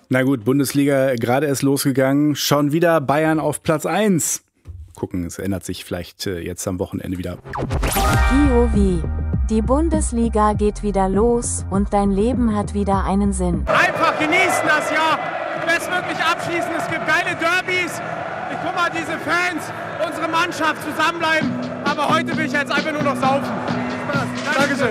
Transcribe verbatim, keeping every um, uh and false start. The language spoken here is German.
Na gut, Bundesliga gerade erst losgegangen. Schon wieder Bayern auf Platz eins. Gucken, es ändert sich vielleicht jetzt am Wochenende wieder. P O V. Die Bundesliga geht wieder los und dein Leben hat wieder einen Sinn. Einfach genießen das Jahr. Ich will es wirklich abschließen. Es gibt geile Derbys. Ich guck mal, diese Fans, unsere Mannschaft zusammenbleiben. Aber heute will ich jetzt einfach nur noch saufen. Spaß. Dankeschön.